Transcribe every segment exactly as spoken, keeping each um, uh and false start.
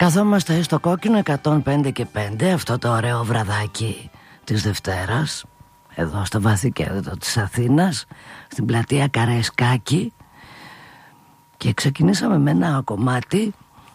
Καθόμαστε στο Κόκκινο εκατόν πέντε και πέντε, αυτό το ωραίο βραδάκι της Δευτέρας, εδώ στο βαθύ κέντρο της Αθήνας, στην πλατεία Καραϊσκάκη, και ξεκινήσαμε με ένα κομμάτι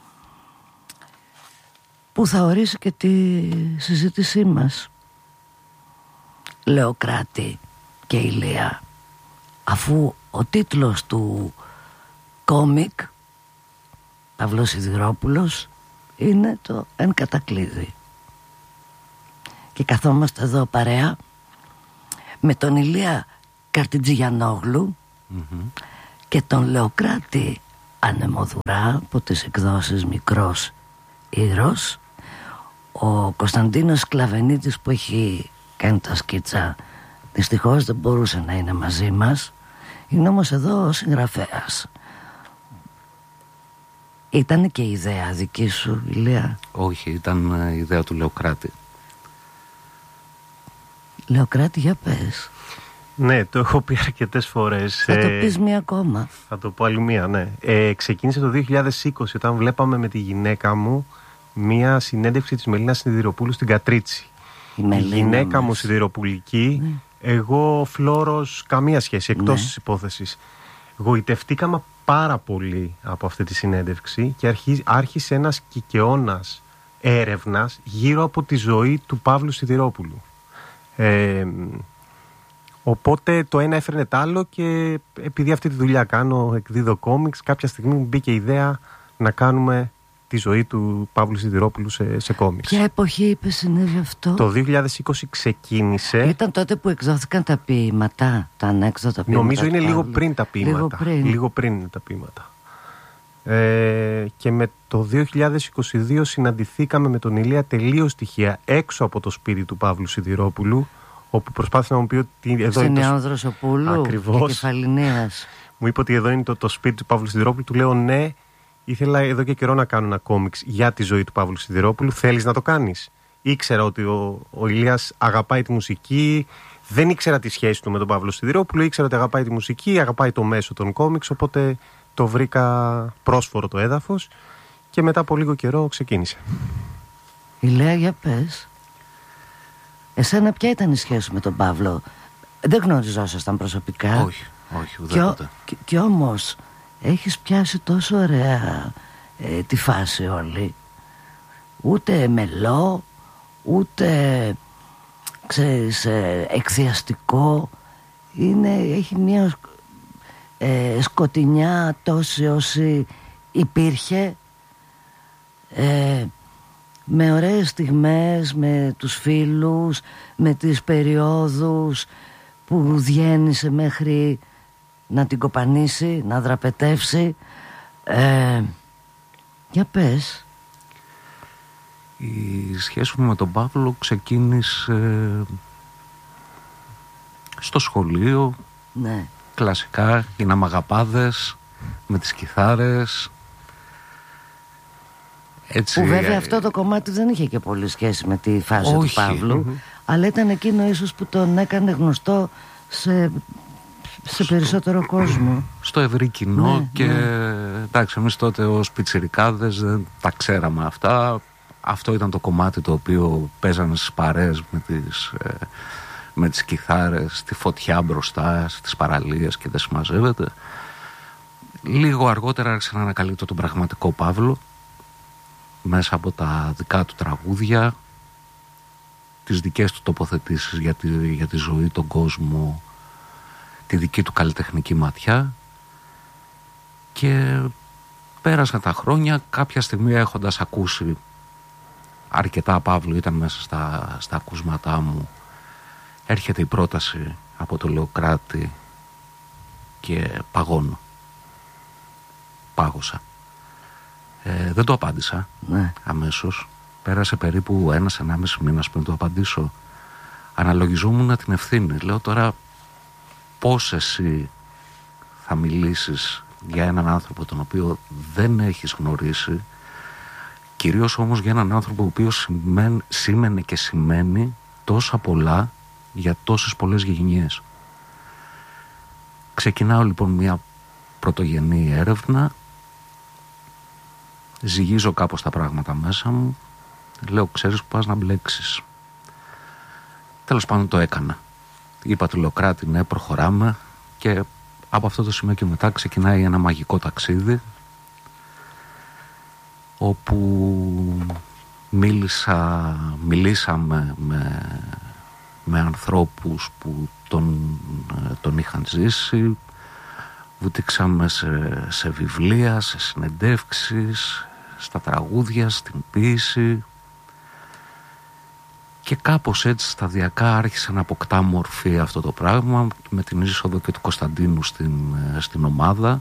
που θα ορίσει και τη συζήτησή μας. Λεοκράτη και Ηλία, αφού ο τίτλος του κόμικ Παύλος Σιδηρόπουλος είναι το «Εν κατακλείδη». Και καθόμαστε εδώ παρέα με τον Ηλία Καρτιτζιανόγλου mm-hmm. και τον Λεοκράτη Ανεμοδουρά από τις εκδόσεις Μικρός Ήρος. Ο Κωνσταντίνος Κλαβενίτης που έχει κάνει τα σκίτσα δυστυχώς δεν μπορούσε να είναι μαζί μας, είναι όμως εδώ ο συγγραφέας. Ήταν και η ιδέα δική σου, Ηλία? Όχι, ήταν η ιδέα του Λεοκράτη. Λεοκράτη, για πες. Ναι, το έχω πει αρκετές φορές. Θα το πεις μία ακόμα. Θα το πω άλλη μία, ναι. Ε, ξεκίνησε το δύο χιλιάδες είκοσι όταν βλέπαμε με τη γυναίκα μου μία συνέντευξη της Μελίνας Σιδηροπούλου στην Κατρίτσι. Η, η γυναίκα μας. μου σιδηροπουλική, ναι. Εγώ φλόρος καμία σχέση, εκτός ναι. της υπόθεσης. Γοητευτήκαμε πάρα πολύ από αυτή τη συνέντευξη και άρχισε ένας κικαιώνας έρευνας γύρω από τη ζωή του Παύλου Σιδηρόπουλου. Ε, οπότε το ένα έφερνε το άλλο και επειδή αυτή τη δουλειά κάνω, εκδίδω κόμιξ, κάποια στιγμή μου μπήκε η ιδέα να κάνουμε τη ζωή του Παύλου Σιδηρόπουλου σε, σε κόμιξ. Ποια εποχή είπε συνέβη αυτό? Το δύο χιλιάδες είκοσι ξεκίνησε. Ήταν τότε που εκδόθηκαν τα ποίηματα, τα ανέκδοτα ποίηματα. Νομίζω είναι λίγο πριν τα ποίηματα. Λίγο πριν, λίγο πριν τα ποίηματα. Ε, και με το δύο χιλιάδες είκοσι δύο συναντηθήκαμε με τον Ηλία τελείως τυχαία έξω από το σπίτι του Παύλου Σιδηρόπουλου, όπου προσπάθησε να μου πει ότι εδώ είναι το Δροσοπούλου, ακριβώς, και Κεφαλινίας. Μου είπε ότι εδώ είναι το, το σπίτι του Παύλου Σιδηρόπουλου. Του λέω ναι, ήθελα εδώ και καιρό να κάνω ένα κόμιξ για τη ζωή του Παύλου Σιδηρόπουλου. Θέλεις να το κάνεις? Ήξερα ότι ο, ο Ηλίας αγαπάει τη μουσική. Δεν ήξερα τη σχέση του με τον Παύλο Σιδηρόπουλο. Ήξερα ότι αγαπάει τη μουσική, αγαπάει το μέσο των κόμιξ. Οπότε το βρήκα πρόσφορο το έδαφος και μετά από λίγο καιρό ξεκίνησε. Ηλία, για πες. Εσένα ποια ήταν η σχέση με τον Παύλο? Δεν γνωριζόσασταν προσωπικά? Όχι, όχι, ουδέποτε. Και, και όμως έχεις πιάσει τόσο ωραία ε, τη φάση όλη. Ούτε μελό, ούτε ξέρεις, ε, εκθιαστικό. Είναι, έχει μια ε, σκοτεινιά τόση όση υπήρχε, ε, με ωραίες στιγμές, με τους φίλους, με τις περιόδους που διένυσε μέχρι να την κοπανίσει, να δραπετεύσει. ε, Για πες. Η σχέση μου με τον Παύλο ξεκίνησε στο σχολείο. Ναι. Κλασικά, γίναμε αγαπάδες με τις κιθάρες. Έτσι, που βέβαια αυτό το κομμάτι δεν είχε και πολύ σχέση με τη φάση όχι. του Παύλου, mm-hmm. αλλά ήταν εκείνο ίσως που τον έκανε γνωστό σε, σε στο, περισσότερο κόσμο, στο ευρύ κοινό, ναι, και ναι. εντάξει, εμείς τότε ως πιτσιρικάδες δεν τα ξέραμε αυτά. Αυτό ήταν το κομμάτι το οποίο παίζανε στις παρέες με τις, ε, με τις κιθάρες, στη φωτιά μπροστά, στις παραλίες και δεν συμμαζεύεται. Λίγο αργότερα άρχισα να ανακαλύπτω τον πραγματικό Παύλο μέσα από τα δικά του τραγούδια, τις δικές του τοποθετήσεις για τη, για τη ζωή, τον κόσμο, τη δική του καλλιτεχνική ματιά. Και πέρασαν τα χρόνια, κάποια στιγμή έχοντας ακούσει αρκετά Παύλο, ήταν μέσα στα, στα ακούσματά μου, έρχεται η πρόταση από το Λεοκράτη και παγώνω. Πάγωσα. Ε, δεν το απάντησα, ναι, αμέσως. Πέρασε περίπου ένας ενάμιση μήνας πριν το απαντήσω. Αναλογιζόμουν την ευθύνη. Λέω τώρα πώς εσύ θα μιλήσεις για έναν άνθρωπο τον οποίο δεν έχεις γνωρίσει, κυρίως όμως για έναν άνθρωπο ο οποίος σήμαινε και σημαίνει τόσα πολλά για τόσες πολλές γενιές. Ξεκινάω λοιπόν μια πρωτογενή έρευνα ζυγίζω κάπως τα πράγματα μέσα μου. Λέω, ξέρεις που πας να μπλέξεις. Τέλος πάντων το έκανα. Είπα του Λεοκράτη, ναι, προχωράμε. Και από αυτό το σημείο και μετά ξεκινάει ένα μαγικό ταξίδι, όπου μίλησα, μιλήσαμε με, με ανθρώπους που τον, τον είχαν ζήσει, βουτήξαμε σε, σε βιβλία, σε συνεντεύξεις, στα τραγούδια, στην ποίηση, και κάπως έτσι σταδιακά άρχισε να αποκτά μορφή αυτό το πράγμα, με την είσοδο και του Κωνσταντίνου στην, στην ομάδα.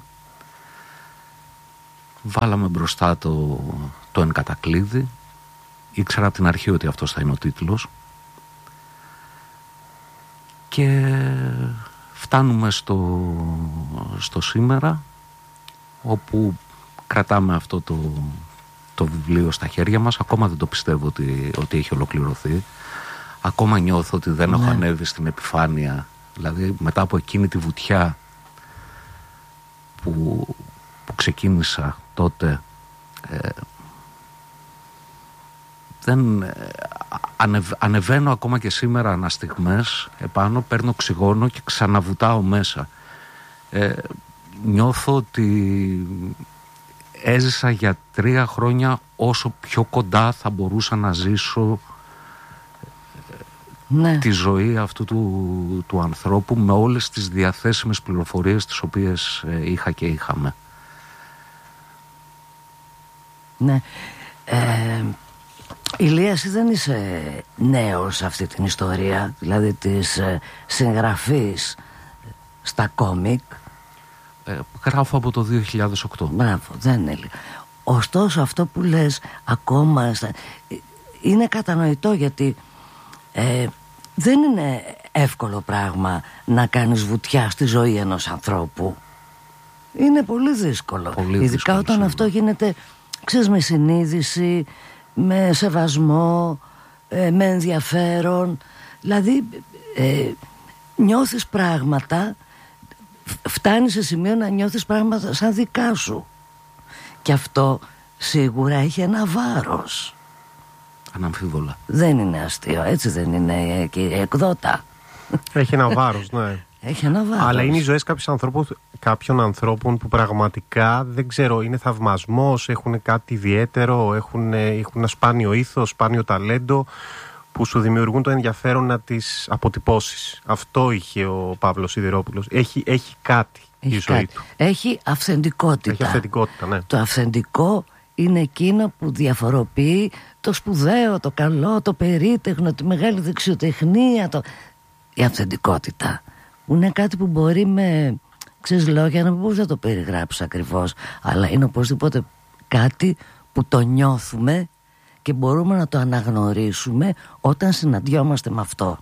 Βάλαμε μπροστά το, το εν κατακλείδη. Ήξερα από την αρχή ότι αυτός θα είναι ο τίτλος. Και φτάνουμε στο, στο σήμερα, όπου κρατάμε αυτό το, το βιβλίο στα χέρια μας. Ακόμα δεν το πιστεύω ότι, ότι έχει ολοκληρωθεί. Ακόμα νιώθω ότι δεν ναι. έχω ανέβει στην επιφάνεια. Δηλαδή μετά από εκείνη τη βουτιά που, που ξεκίνησα τότε, ε, δεν, ε, ανεβ, ανεβαίνω ακόμα και σήμερα αναστιγμές επάνω, παίρνω οξυγόνο και ξαναβουτάω μέσα. Ε, νιώθω ότι έζησα για τρία χρόνια όσο πιο κοντά θα μπορούσα να ζήσω ναι. τη ζωή αυτού του, του ανθρώπου, με όλες τις διαθέσιμες πληροφορίες τις οποίες ε, είχα και είχαμε. Ναι. Ε, Ηλίας, δεν είσαι νέος σε αυτή την ιστορία, δηλαδή της ε, συγγραφής στα κόμικ. Ε, γράφω από το δύο χιλιάδες οκτώ. Μπράβο, δεν είναι λίγο. Ωστόσο αυτό που λες ακόμα είναι κατανοητό, γιατί ε, δεν είναι εύκολο πράγμα να κάνεις βουτιά στη ζωή ενός ανθρώπου. Είναι πολύ δύσκολο, πολύ ειδικά δύσκολο, όταν σίγουρα. Αυτό γίνεται, ξέρεις, με συνείδηση, με σεβασμό, ε, με ενδιαφέρον. Δηλαδή ε, νιώθεις πράγματα, φτάνεις σε σημείο να νιώθεις πράγματα σαν δικά σου. Και αυτό σίγουρα έχει ένα βάρος. Αναμφίβολα. Δεν είναι αστείο, έτσι δεν είναι, κύριε εκδότα? Έχει ένα βάρος, ναι. Έχει ένα βάρος. Αλλά είναι οι ζωές κάποιων ανθρώπων που πραγματικά, δεν ξέρω, είναι θαυμασμός, έχουν κάτι ιδιαίτερο, έχουν, έχουν ένα σπάνιο ήθος, σπάνιο ταλέντο, που σου δημιουργούν το ενδιαφέρον να τις αποτυπώσεις. Αυτό είχε ο Παύλος Σιδηρόπουλος. Έχει, έχει κάτι έχει η ζωή κάτι. του. Έχει αυθεντικότητα. Έχει αυθεντικότητα, ναι. Το αυθεντικό είναι εκείνο που διαφοροποιεί το σπουδαίο, το καλό, το περίτεχνο, τη μεγάλη δεξιοτεχνία. Το... Η αυθεντικότητα είναι κάτι που μπορεί με, ξέρεις, λόγια να μην μπορείς να το περιγράψεις ακριβώς, αλλά είναι οπωσδήποτε κάτι που το νιώθουμε και μπορούμε να το αναγνωρίσουμε όταν συναντιόμαστε με αυτό.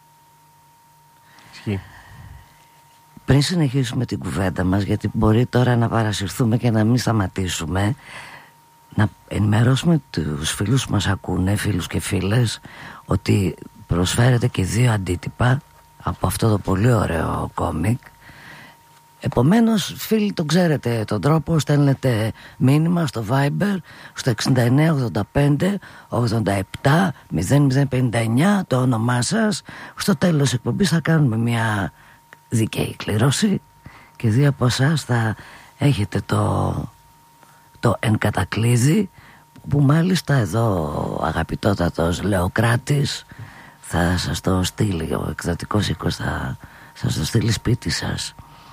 Ισχύει. Πριν συνεχίσουμε την κουβέντα μας, γιατί μπορεί τώρα να παρασυρθούμε και να μην σταματήσουμε, να ενημερώσουμε τους φίλους που μας ακούνε, φίλους και φίλες, ότι προσφέρεται και δύο αντίτυπα από αυτό το πολύ ωραίο κόμικ. Επομένως, φίλοι, το ξέρετε τον τρόπο, στέλνετε μήνυμα στο Viber στο εξήντα εννέα ογδόντα πέντε ογδόντα επτά μηδέν μηδέν πενήντα εννέα το όνομά σας. Στο τέλος της εκπομπής θα κάνουμε μια δίκαιη κλήρωση και δύο από εσάς θα έχετε το, το εν κατακλείδη, που μάλιστα εδώ αγαπητότατος Λεοκράτης θα σας το στείλει, ο εκδοτικός οίκος θα σας το στείλει σπίτι σας.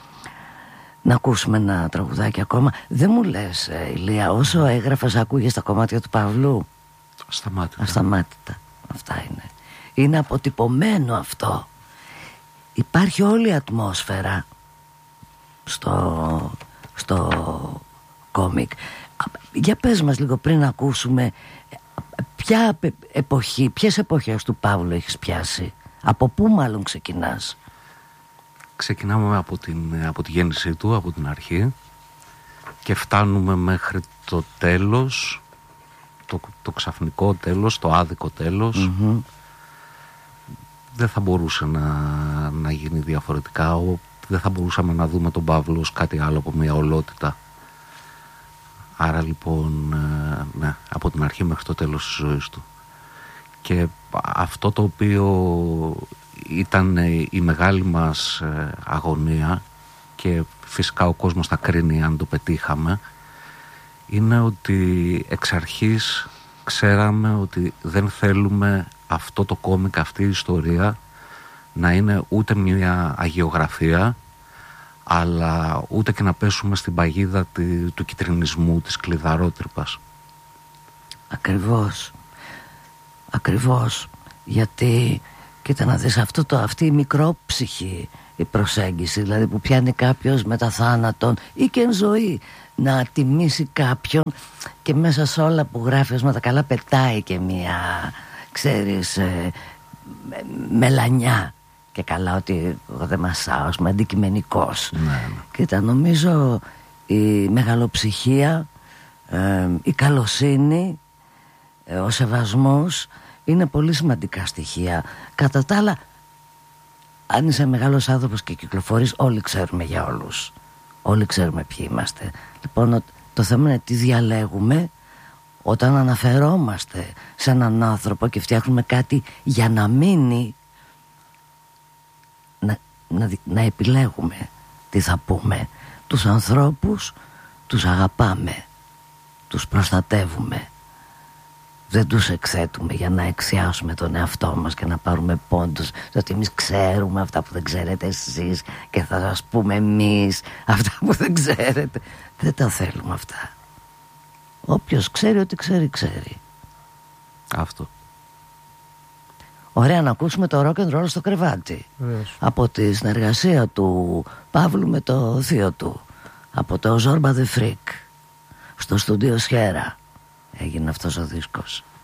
Να ακούσουμε ένα τραγουδάκι ακόμα. Δεν μου λες, ε, Ηλία, όσο έγραφες ακούγες τα κομμάτια του Παυλού? Ασταμάτητα. Ασταμάτητα. Αυτά είναι. Είναι αποτυπωμένο αυτό. Υπάρχει όλη η ατμόσφαιρα στο, στο κόμικ. Για πες μας λίγο, πριν ακούσουμε, ποια εποχή, ποιες εποχές του Παύλου έχεις πιάσει? Από πού μάλλον ξεκινάς? Ξεκινάμε από, την, από τη γέννησή του, από την αρχή, και φτάνουμε μέχρι το τέλος, το, το ξαφνικό τέλος, το άδικο τέλος. Mm-hmm. Δεν θα μπορούσε να, να γίνει διαφορετικά. Δεν θα μπορούσαμε να δούμε τον Παύλο ως κάτι άλλο από μια ολότητα. Άρα λοιπόν, ναι, από την αρχή μέχρι το τέλος της ζωής του. Και αυτό το οποίο ήταν η μεγάλη μας αγωνία, και φυσικά ο κόσμος θα κρίνει αν το πετύχαμε, είναι ότι εξ αρχής ξέραμε ότι δεν θέλουμε αυτό το κόμικ, αυτή η ιστορία να είναι ούτε μια αγιογραφία, αλλά ούτε και να πέσουμε στην παγίδα του κιτρινισμού, της κλειδαρότρυπας. Ακριβώς. Ακριβώς. Γιατί, κοίτα να δεις, αυτό το, αυτή η μικρόψυχη η προσέγγιση, δηλαδή που πιάνει κάποιος μετά θάνατον ή και εν ζωή, να τιμήσει κάποιον, και μέσα σε όλα που γράφει με τα καλά πετάει και μια, ξέρεις, ε, μελανιά. Και καλά ότι εγώ δεν μασάω, είμαι αντικειμενικός. Ναι, ναι. Κοίτα, νομίζω η μεγαλοψυχία, ε, η καλοσύνη, ε, ο σεβασμός είναι πολύ σημαντικά στοιχεία. Κατά τα άλλα, αν είσαι μεγάλος άνθρωπος και κυκλοφορείς, όλοι ξέρουμε για όλους. Όλοι ξέρουμε ποιοι είμαστε. Λοιπόν, το θέμα είναι τι διαλέγουμε όταν αναφερόμαστε σε έναν άνθρωπο και φτιάχνουμε κάτι για να μείνει. Να, να, να επιλέγουμε τι θα πούμε. Τους ανθρώπους τους αγαπάμε, τους προστατεύουμε, δεν τους εκθέτουμε για να εξιάσουμε τον εαυτό μας και να πάρουμε πόντους, ότι εμείς ξέρουμε αυτά που δεν ξέρετε εσείς και θα σας πούμε εμείς αυτά που δεν ξέρετε. Δεν τα θέλουμε αυτά. Όποιος ξέρει ότι ξέρει, ξέρει. Αυτό. Ωραία, να ακούσουμε το rock and roll στο κρεβάτι. Yes. Από τη συνεργασία του Παύλου με το θείο του, από το Zorba the Freak, στο στούντιο Σιέρα έγινε αυτός ο δίσκος.